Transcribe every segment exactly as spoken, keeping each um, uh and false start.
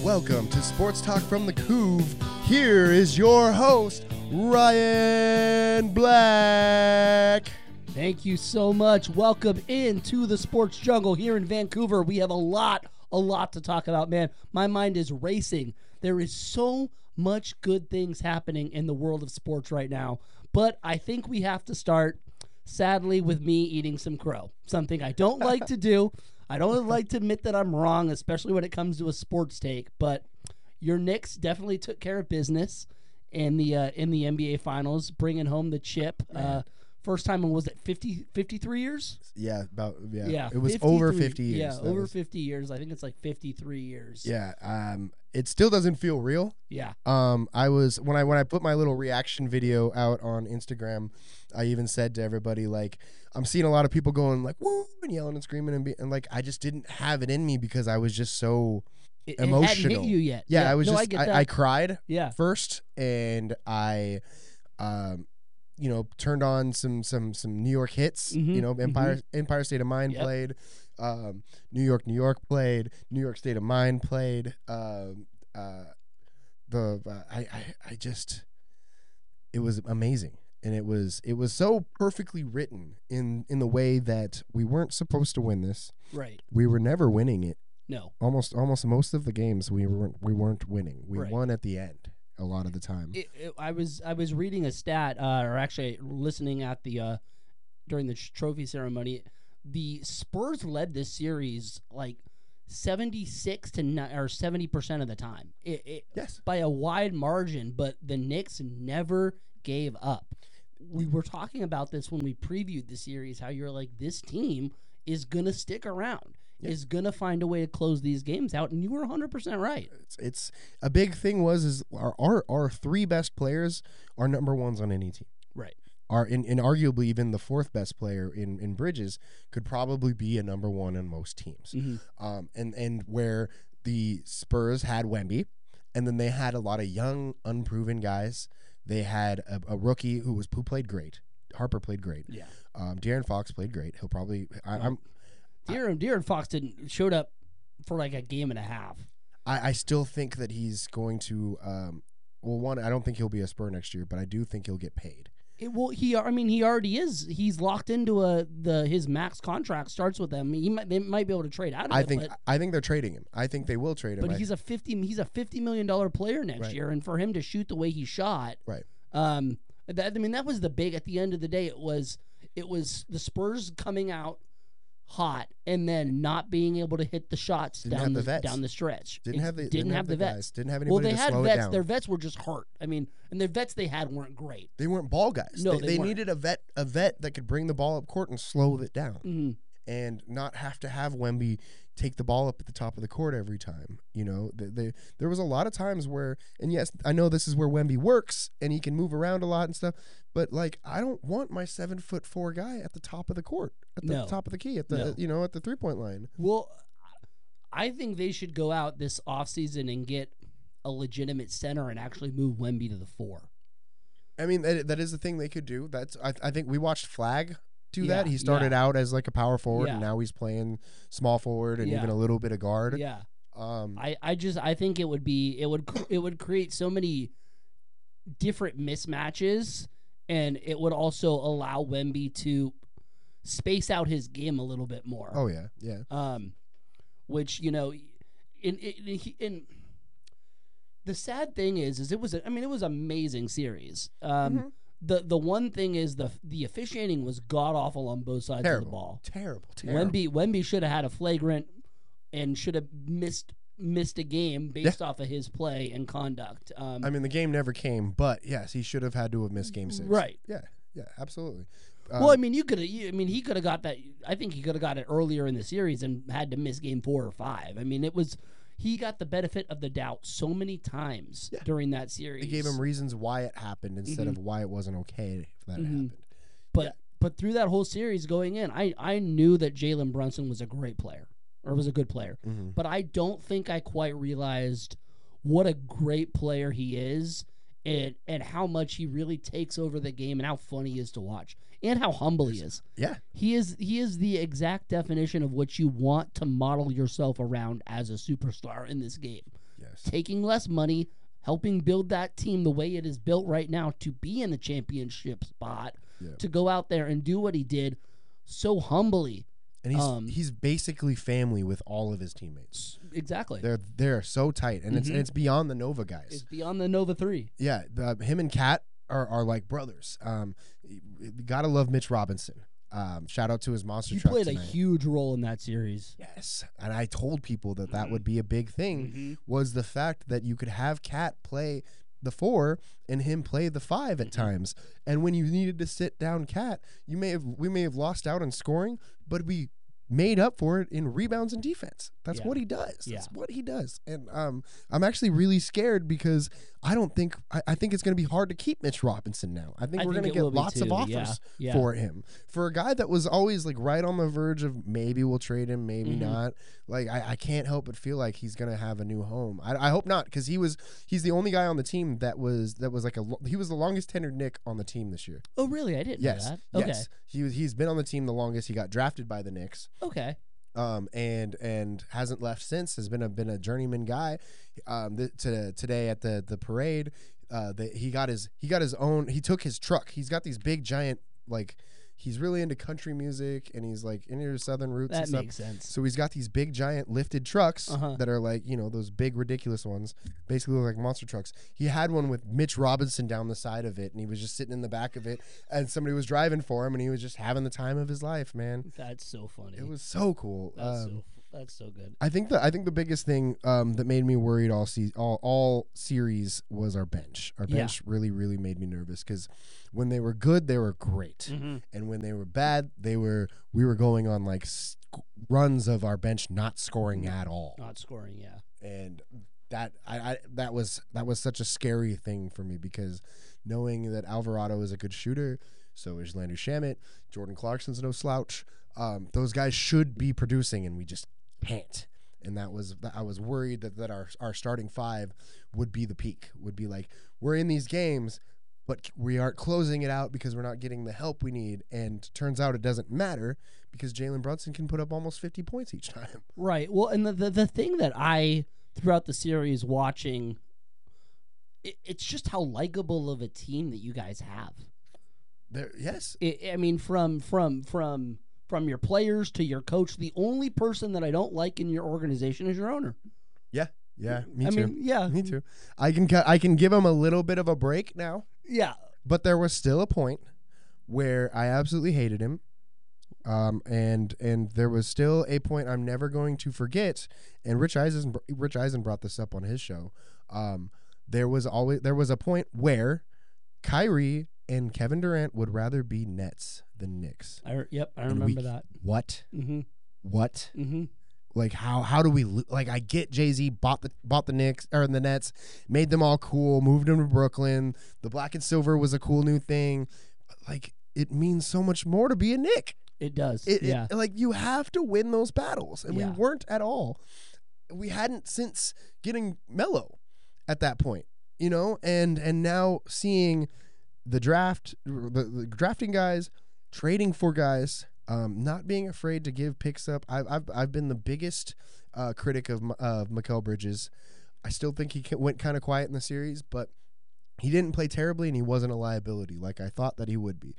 Welcome to Sports Talk from the Couve. Here is your host, Ryan Black. Thank you so much. Welcome into the sports jungle here in Vancouver. We have a lot, a lot to talk about, man. My mind is racing. There is so much good things happening in the world of sports right now. But I think we have to start, sadly, with me eating some crow. Something I don't like to do. I don't like to admit that I'm wrong, especially when it comes to a sports take. But your Knicks definitely took care of business in the uh, in the N B A Finals, bringing home the chip. Uh, first time in, was it fifty, fifty-three years? Yeah, about yeah. Yeah, it was fifty-three over fifty years. Yeah, That over was- fifty years. I think it's like fifty-three years. Yeah, um, it still doesn't feel real. Yeah. Um, I was when I when I put my little reaction video out on Instagram, I even said to everybody, like, I'm seeing a lot of people going like woo and yelling and screaming and be, and like I just didn't have it in me because I was just so It, it emotional. hadn't hit you yet. Yeah, I was no, just I, get I, that. I cried yeah. first, and I, um, you know, turned on some some some New York hits. Mhm, You know, Empire Empire State of Mind Yep. played, um, New York New York played, New York State of Mind played. Um, uh, the uh, I, I I just, it was amazing, and it was it was so perfectly written in in the way that we weren't supposed to win this. Right. We were never winning it. No. Almost almost most of the games we weren't we weren't winning. We Right. won at the end a lot of the time. It, it, I was I was reading a stat, uh, or actually listening at the uh, during the tr- trophy ceremony. The Spurs led this series like seventy-six to ni- or seventy percent of the time. It, it, Yes. by a wide margin, but the Knicks never gave up. We were talking about this when we previewed the series, how you're like, this team is going to stick around, Yeah. is going to find a way to close these games out, and you were one hundred percent right. It's, it's a big thing was is our, our our three best players are number ones on any team. Right. Are in, and arguably even the fourth best player in, in Bridges could probably be a number one on most teams. Mhm. Um, and and where the Spurs had Wemby, and then they had a lot of young, unproven guys. They had a, a rookie who was who played great. Harper played great. Yeah. Um, De'Aaron Fox played great. He'll probably. I, I'm. De'Aaron, De'Aaron Fox didn't showed up for like a game and a half. I, I still think that he's going to. Um, well, one, I don't think he'll be a Spur next year, but I do think he'll get paid. It, well, he, I mean, he already is. He's locked into a the his max contract starts with them. He might they might be able to trade out of I it. think. but, I think they're trading him. I think they will trade him. but I- he's a fifty he's a fifty million dollar player next Right. year, and for him to shoot the way he shot, Right. Um, that I mean, that was the big. At the end of the day, it was it was the Spurs coming out hot and then not being able to hit the shots Didn't down have the, the vets. down the stretch. Didn't It have the didn't, have, the vets. guys. Didn't have Well, anybody they to had slow it vets. down. Their vets were just hurt. I mean, and their vets they had weren't great. They weren't ball guys. No, they, they they weren't. needed a vet a vet that could bring the ball up court and slow it down, hmm and not have to have Wemby take the ball up at the top of the court every time. You know, the, the, there was a lot of times where, and yes, I know this is where Wemby works and he can move around a lot and stuff, but like I don't want my seven foot four guy at the top of the court, at the No. top of the key, at the No. you know at the three point line. Well, I think they should go out this offseason and get a legitimate center and actually move Wemby to the four. I mean, that, that is the thing they could do. That's I, I think we watched Flag do Yeah, that. He started yeah. out as like a power forward, and Yeah. now he's playing small forward and Yeah. even a little bit of guard. Yeah. Um, I, I just I think it would be it would cr- it would create so many different mismatches, and it would also allow Wemby to space out his game a little bit more. oh yeah, yeah. Um, which you know, in in, in, in the sad thing is, is it was a, I mean it was an amazing series. Um, Mhm. the the one thing is the the officiating was god awful on both sides of the Terrible, ball. terrible, terrible. Wemby Wemby should have had a flagrant and should have missed missed a game based off of his play and conduct. Um, I mean, the game never came, but yes, he should have had to have missed game six. Right. Yeah, yeah, absolutely. well, I Um, mean, you could have. I mean, he could have got that. I think he could have got it earlier in the series and had to miss game four or five. I mean, it was he got the benefit of the doubt so many times Yeah. during that series. they gave him reasons why it happened instead Mhm. of why it wasn't okay if that Mhm. happened. but yeah. but through that whole series going in, I I knew that Jalen Brunson was a great player or was a good player. Mm-hmm. But I don't think I quite realized what a great player he is and and how much he really takes over the game and how fun he is to watch and how humble he is. Yeah, He is he is the exact definition of what you want to model yourself around as a superstar in this game. yeah. Yes. taking less money, helping build that team the way it is built right now to be in the championship spot, Yeah. to go out there and do what he did so humbly. And he's Um, he's basically family with all of his teammates. Exactly. They're they're so tight, and it's Mhm. and it's beyond the Nova guys. It's beyond the Nova three. Yeah, the, him and Kat are, are like brothers. Um, you gotta love Mitch Robinson. Um, shout out to his monster He truck played tonight. a huge role in that series. Yes, and I told people that that Mhm. would be a big thing. Mhm. Was the fact that you could have Kat play the four and him play the five at Mhm. times, and when you needed to sit down Kat, you may have we may have lost out on scoring, but we made up for it in rebounds and defense. That's Yeah. what he does. Yeah. That's what he does. And um, I'm actually really scared because I don't think I, I think it's going to be hard to keep Mitch Robinson now. I think I we're think going it to will get be lots of too. offers Yeah. Yeah. for him. For a guy that was always like right on the verge of maybe we'll trade him, maybe Mhm. not. Like I, I can't help but feel like he's going to have a new home. I, I hope not, because he was he's the only guy on the team that was that was like a lo- he was the longest tenured Knick on the team this year. Oh, really? I didn't Yes, know that. Okay. yes, he was he's been on the team the longest. He got drafted by the Knicks. Okay. Um, and and hasn't left since. Has been a been a journeyman guy. Um, th- to, today at the the parade, uh, the, he got his he got his own. He took his truck. He's got these big giant like. He's really into country music, and he's like into his southern roots and That stuff. makes sense. So he's got these big giant lifted trucks Uh-huh. that are like, you know, those big ridiculous ones, basically look like monster trucks. He had one with Mitch Robinson down the side of it, and he was just sitting in the back of it, and somebody was driving for him, and he was just having the time of his life, man. That's so funny. It was so cool. That's Um, so that's so good. I think the I think the biggest thing um, that made me worried all se- all all series was our bench. Our Yeah. bench really really made me nervous because when they were good, they were great, Mm-hmm. and when they were bad, they were we were going on like s- runs of our bench not scoring at all, Not scoring, yeah. and that I, I that was that was such a scary thing for me because knowing that Alvarado is a good shooter, so is Landry Shamet, Jordan Clarkson's no slouch. Um, those guys should be producing, and we just can't. And that was I was worried that, that our our starting five would be the peak, would be like we're in these games, but we aren't closing it out because we're not getting the help we need. And turns out it doesn't matter because Jalen Brunson can put up almost fifty points each time. Right. Well, and the the, the thing that I throughout the series watching, it, it's just how likable of a team that you guys have. There, yes, I I mean, from from from from your players to your coach, the only person that I don't like in your organization is your owner. yeah, me I too. mean, yeah, Me too. I can cu- I can give him a little bit of a break now, yeah. but there was still a point where I absolutely hated him. Um, and and there was still a point I'm never going to forget. And Rich Eisen Rich Eisen brought this up on his show. Um, there was always there was a point where Kyrie and Kevin Durant would rather be Nets than Knicks. I re- yep, I And remember we- that. What? Mm-hmm. What? Mm-hmm. Like how how do we lo- like I get Jay-Z bought the bought the Knicks or the Nets, made them all cool, moved them to Brooklyn. The black and silver was a cool new thing. But like it means so much more to be a Knick. It does. It, yeah. it like you have to win those battles, and Yeah. we weren't at all. We hadn't since getting Melo at that point, you know, and and now seeing the draft, the, the drafting guys, trading for guys. Um, not being afraid to give picks up. I've I've, I've been the biggest uh, critic of of Mikal Bridges. I still think he went kind of quiet in the series, but he didn't play terribly, and he wasn't a liability like I thought that he would be.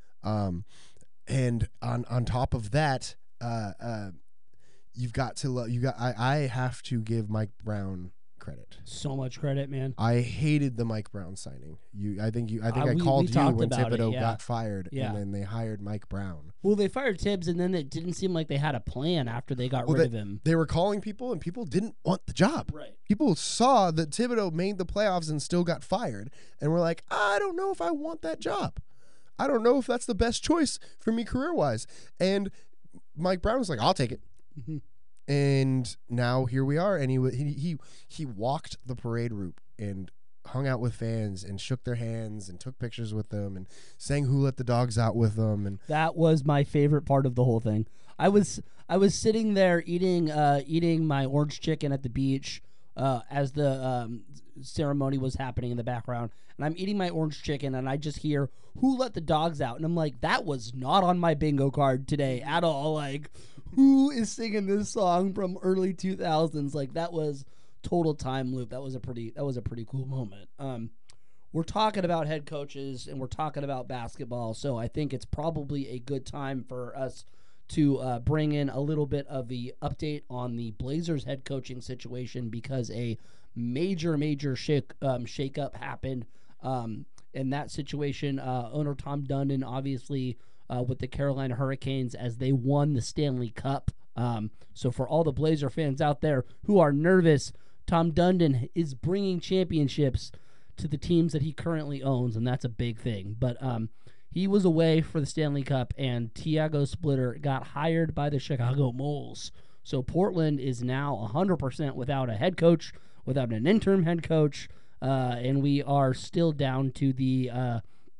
Um, and on on top of that, uh, uh, you've got to lo- you got. I I have to give Mike Brown credit. So much credit, man. I hated the Mike Brown signing. You, I think you. I think Uh, I we- called we you talked when about it, Thibodeau yeah. got fired, Yeah. and then they hired Mike Brown. Well, they fired Tibbs, and then it didn't seem like they had a plan after they got Well, rid of him. They were calling people, and people didn't want the job. Right. People saw that Thibodeau made the playoffs and still got fired, and were like, I don't know if I want that job. I don't know if that's the best choice for me career-wise. And Mike Brown was like, I'll take it. Mhm. And now here we are, and he wa- he he he walked the parade route and hung out with fans and shook their hands and took pictures with them and sang "Who Let the Dogs Out" with them. And That was my favorite part of the whole thing. I was I was sitting there eating uh, eating my orange chicken at the beach uh, as the um, ceremony was happening in the background, and I'm eating my orange chicken, and I just hear "Who Let the Dogs Out," and I'm like, that was not on my bingo card today at all. Like, who is singing this song from early two thousands? Like, that was total time loop. That was a pretty that was a pretty cool moment. Um, we're talking about head coaches and we're talking about basketball, so I think it's probably a good time for us to uh, bring in a little bit of the update on the Blazers head coaching situation because a major, major shake um, shake up happened um, in that situation. Uh, owner Tom Dundon, obviously, uh, with the Carolina Hurricanes as they won the Stanley Cup. Um, so for all the Blazer fans out there who are nervous, Tom Dundon is bringing championships to the teams that he currently owns, and that's a big thing. But um, he was away for the Stanley Cup, and Tiago Splitter got hired by the Chicago Moles. So Portland is now one hundred percent without a head coach, without an interim head coach, uh, and we are still down to the uh,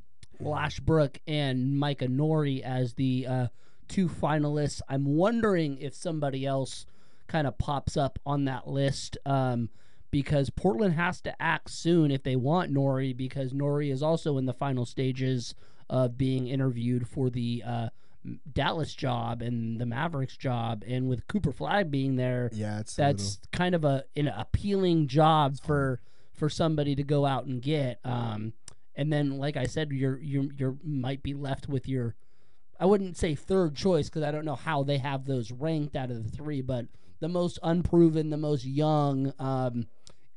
Lashbrook and Micah Nori as the uh, two finalists. I'm wondering if somebody else kind of pops up on that list um, because Portland has to act soon if they want Nori, because Nori is also in the final stages of being interviewed for the uh, Dallas job and the Mavericks job, and with Cooper Flag being there, yeah, it's that's a kind of a an appealing job for for somebody to go out and get. Um, and then, like I said, you're you you might be left with your, I wouldn't say third choice because I don't know how they have those ranked out of the three, but the most unproven, the most young um,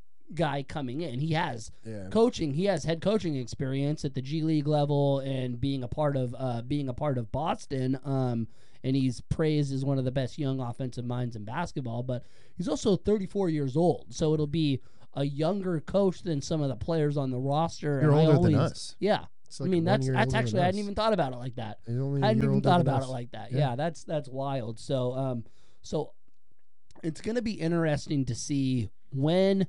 guy coming in. He has yeah. coaching. He has head coaching experience at the G League level and being a part of uh, being a part of Boston. Um, and he's praised as one of the best young offensive minds in basketball. But he's also thirty-four years old, so it'll be a younger coach than some of the players on the roster. You're and older I always, than us. Yeah. It's like I mean, one that's year that's older actually than I hadn't us. even thought about it like that. He's only a I hadn't year even older thought than about us. it like that. Yeah. Yeah, that's that's wild. So um so it's going to be interesting to see when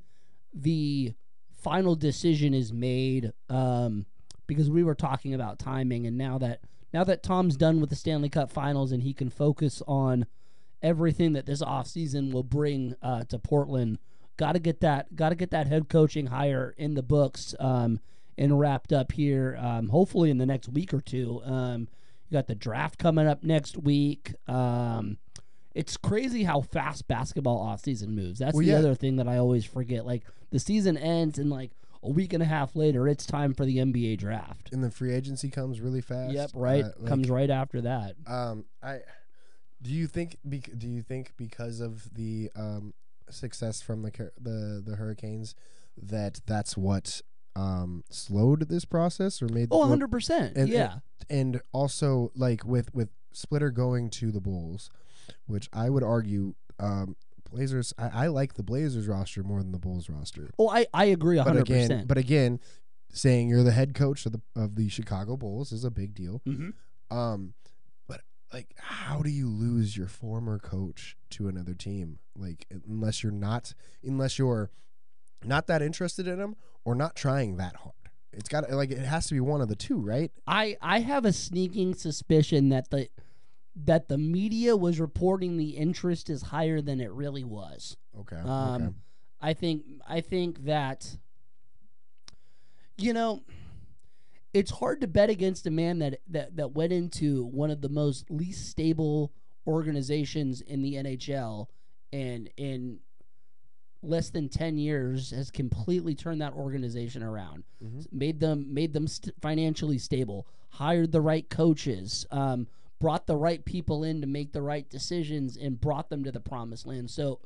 the final decision is made, um because we were talking about timing, and now that now that Tom's done with the Stanley Cup Finals and he can focus on everything that this offseason will bring uh, to Portland, got to get that got to get that head coaching hire in the books um, and wrapped up here, um, hopefully in the next week or two. Um, you got the draft coming up next week. Um, it's crazy how fast basketball offseason moves. That's Well, the yeah. other thing that I always forget. Like, the season ends, and like a week and a half later, it's time for the N B A draft. And the free agency comes really fast. Yep, right. Uh, like, Comes right after that. Um, I do you think? Bec- do you think because of the um success from the Car- the the Hurricanes that that's what um slowed this process or made? Oh, or- one hundred percent. and, Yeah. and also like with with Splitter going to the Bulls, which I would argue um Blazers. I, I like the Blazers roster more than the Bulls roster. Oh, I, I agree one But hundred percent. again, but again, saying you're the head coach of the of the Chicago Bulls is a big deal. Mm-hmm. Um, but like, how do you lose your former coach to another team? Like, unless you're not, unless you're not that interested in him or not trying that hard. It's got like it has to be one of the two, right? I, I have a sneaking suspicion that the that the media was reporting the interest is higher than it really was. Okay. Um, okay. I think I think that, you know, it's hard to bet against a man that, that, that went into one of the most least stable organizations in the N H L, and in less than ten years has completely turned that organization around, Mhm. made them made them st- financially stable, hired the right coaches, um, brought the right people in to make the right decisions, and brought them to the promised land. So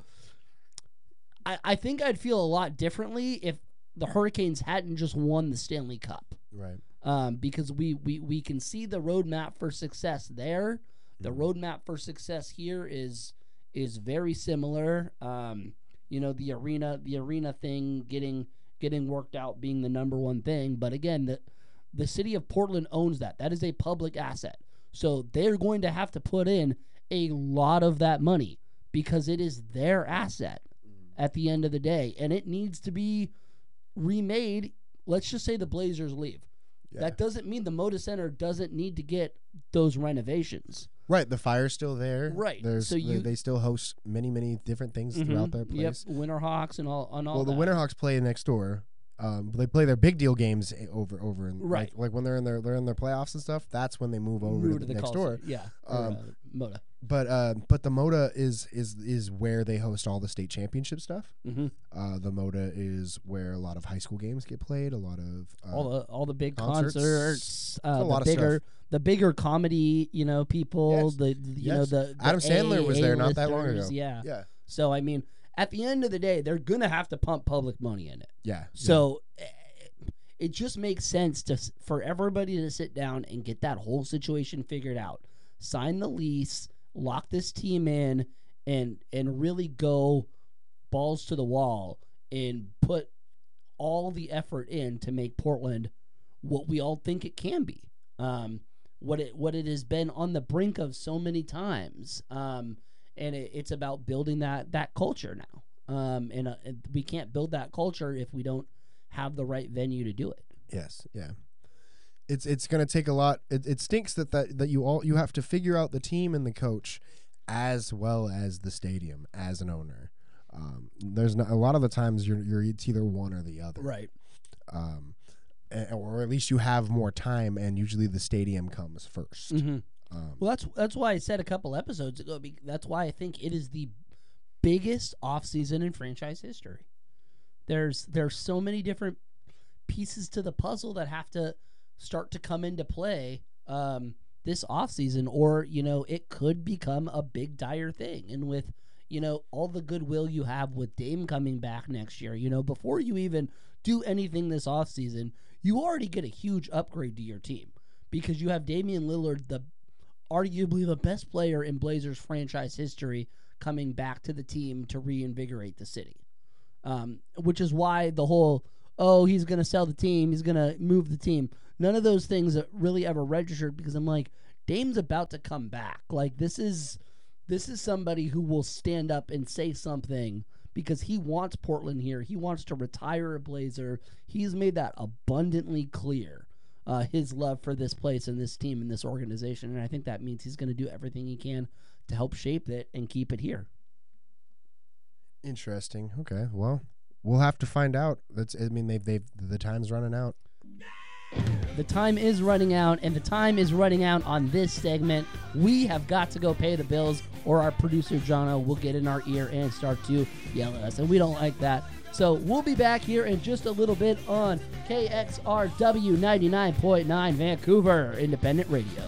I, I think I'd feel a lot differently if the Hurricanes hadn't just won the Stanley Cup. Right. Um, because we, we, we can see the roadmap for success there. The Mhm. roadmap for success here is is very similar. Um, you know, the arena the arena thing getting getting worked out being the number one thing. But again, the the city of Portland owns that. That is a public asset. So they're going to have to put in a lot of that money because it is their asset at the end of the day, and it needs to be remade. Let's just say the Blazers leave. Yeah. That doesn't mean the Moda Center doesn't need to get those renovations. Right. The fire's still there. Right. There's, So they- you- they still host many, many different things throughout that Yep, place. Winterhawks and all and all Well, the that. Winterhawks play next door. Um, they play their big deal games over over in Right. like, like when they're in their they're in their playoffs and stuff. That's when they move over Move to, to the next Coliseum. door. Yeah. Or, Um, uh, Moda. But uh, but the Moda is is is where they host all the state championship stuff. Mm-hmm. Uh, the Moda is where a lot of high school games get played. A lot of uh, all the all the big concerts. concerts, uh, a the lot of bigger stuff. the bigger comedy, you know, people. Yes. The you Yes. know the, the Adam Sandler A- was there not that long A-listers, ago. Yeah. yeah, So I mean, at the end of the day, they're gonna have to pump public money in it. yeah. So eh, it just makes sense to s- for everybody to sit down and get that whole situation figured out. Sign the lease, lock this team in, and and really go balls to the wall and put all the effort in to make Portland what we all think it can be. Um, what it what it has been on the brink of so many times. Um, and it, it's about building that that culture now. Um, and, uh, and we can't build that culture if we don't have the right venue to do it. Yes, yeah. It's it's going to take a lot. It, it stinks that, that that you all you have to figure out the team and the coach, as well as the stadium as an owner. Um, there's not, a lot of the times you're you're it's either one or the other, Right. Um, a- or at least you have more time, and usually the stadium comes first. Mm-hmm. Um, Well, that's that's why I said a couple episodes ago. be- That's why I think it is the biggest offseason in franchise history. There's there's so many different pieces to the puzzle that have to start to come into play um, this offseason, or you know it could become a big dire thing. And with you know all the goodwill you have with Dame coming back next year, you know before you even do anything this offseason, you already get a huge upgrade to your team because you have Damian Lillard, the arguably the best player in Blazers franchise history, coming back to the team to reinvigorate the city. Um, which is why the whole, oh, he's going to sell the team, he's going to move the team. None of those things that really ever registered because I'm like, Dame's about to come back. Like this is this is somebody who will stand up and say something because he wants Portland here. He wants to retire a Blazer. He's made that abundantly clear. Uh, his love for this place and this team and this organization. And I think that means he's going to do everything he can to help shape it and keep it here. Interesting. Okay. Well, we'll have to find out. That's. I mean, they've they've the time's running out. The time is running out, and the time is running out on this segment. We have got to go pay the bills, or our producer Jono will get in our ear and start to yell at us, and we don't like that. So we'll be back here in just a little bit on K X R W ninety-nine point nine Vancouver Independent Radio.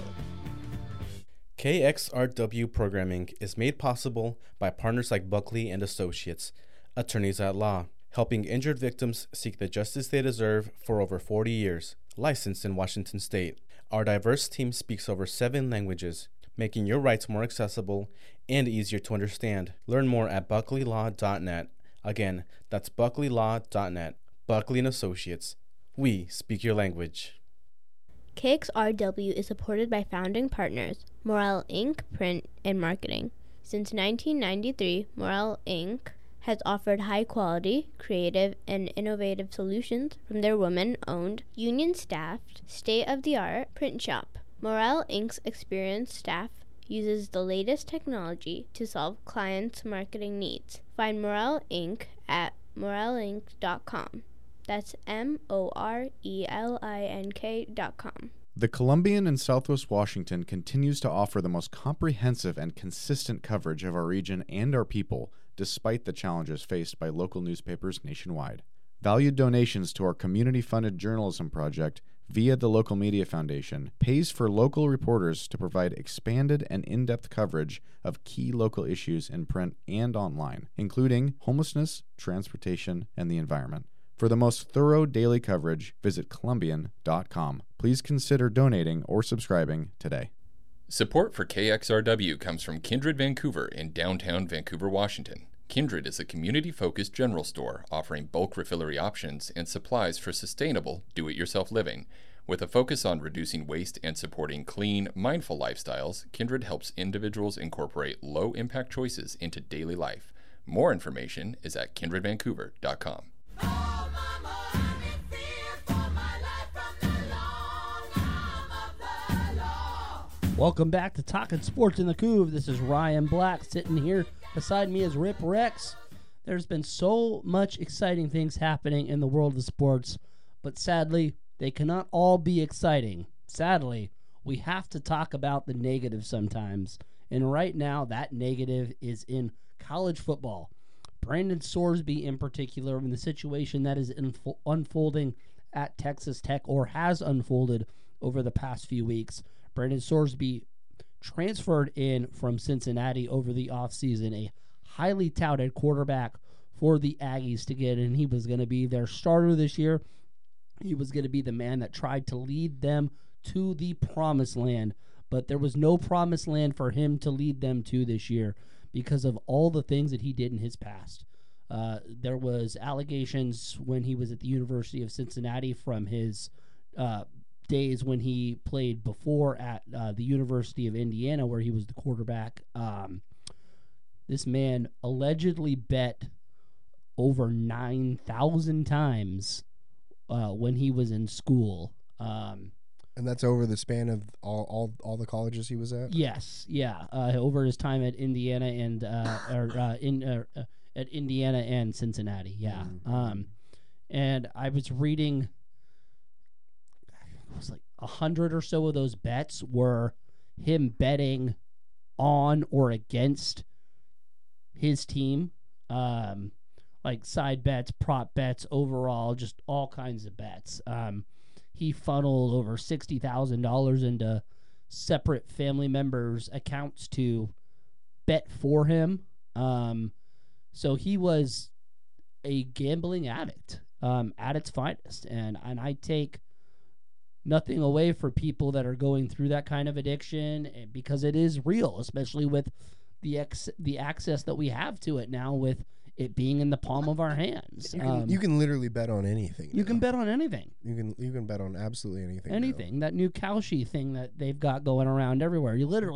K X R W programming is made possible by partners like Buckley and Associates, attorneys at law, helping injured victims seek the justice they deserve for over forty years, licensed in Washington State. Our diverse team speaks over seven languages, making your rights more accessible and easier to understand. Learn more at buckley law dot net. Again, that's buckley law dot net. Buckley and Associates. We speak your language. K X R W is supported by founding partners, Morel Incorporated. Print and Marketing. Since nineteen ninety-three, Morel Incorporated has offered high-quality, creative, and innovative solutions from their women-owned, union-staffed, state-of-the-art print shop. Morel Incorporated's experienced staff uses the latest technology to solve clients' marketing needs. Find Morel Incorporated at morel inc dot com. That's M O R E L I N K dot com. The Columbian in Southwest Washington continues to offer the most comprehensive and consistent coverage of our region and our people, despite the challenges faced by local newspapers nationwide. Valued donations to our community-funded journalism project via the Local Media Foundation pays for local reporters to provide expanded and in-depth coverage of key local issues in print and online, including homelessness, transportation, and the environment. For the most thorough daily coverage, visit Columbian dot com. Please consider donating or subscribing today. Support for K X R W comes from Kindred Vancouver in downtown Vancouver, Washington. Kindred is a community-focused general store offering bulk refillery options and supplies for sustainable, do-it-yourself living. With a focus on reducing waste and supporting clean, mindful lifestyles, Kindred helps individuals incorporate low-impact choices into daily life. More information is at kindred vancouver dot com. Welcome back to Talking Sports in the Couve. This is Ryan Black. Sitting here beside me is Rip Rex. There's been so much exciting things happening in the world of sports, but sadly, they cannot all be exciting. Sadly, we have to talk about the negative sometimes. And right now, that negative is in college football. Brandon Sorsby, in particular, in the situation that is info- unfolding at Texas Tech, or has unfolded over the past few weeks. Brandon Sorsby transferred in from Cincinnati over the offseason, a highly touted quarterback for the Aggies to get, and he was going to be their starter this year. He was going to be the man that tried to lead them to the promised land, but there was no promised land for him to lead them to this year because of all the things that he did in his past. Uh, there was allegations when he was at the University of Cincinnati from his uh, days when he played before at uh, the University of Indiana, where he was the quarterback. Um, this man allegedly bet over nine thousand times uh, when he was in school. Um, And that's over the span of all all, all the colleges he was at? yes, yeah, uh, over his time at Indiana and uh, or uh, in uh, uh, at Indiana and Cincinnati. Yeah, Mm-hmm. um, and I was reading. It was like a hundred or so of those bets were him betting on or against his team, um, like side bets, prop bets, overall, just all kinds of bets. Um, he funneled over sixty thousand dollars into separate family members' accounts to bet for him. Um, so he was a gambling addict um, at its finest, and and I take nothing away for people that are going through that kind of addiction, because it is real, especially with the ex- the access that we have to it now, with it being in the palm of our hands. You can, Um, you can literally bet on anything. you now. can bet on anything. You can you can bet on absolutely anything. now. Anything. That new Kalshi thing that they've got going around everywhere. You literally